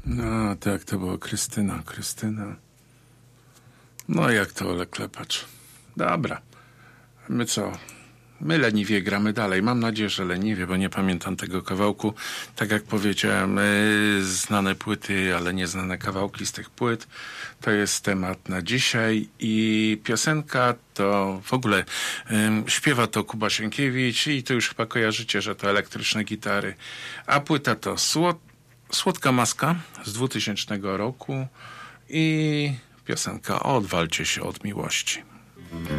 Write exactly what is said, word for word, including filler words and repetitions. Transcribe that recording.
No tak, to było Krystyna, Krystyna. No jak to Ole Klepacz. Dobra. My co? My leniwie gramy dalej. Mam nadzieję, że leniwie, bo nie pamiętam tego kawałku. Tak jak powiedziałem, znane płyty, ale nieznane kawałki z tych płyt. To jest temat na dzisiaj i piosenka to w ogóle um, śpiewa to Kuba Sienkiewicz i to już chyba kojarzycie, że to elektryczne gitary. A płyta to Słod Słodka Maska z dwutysięcznego roku i piosenka Odwalcie się od miłości.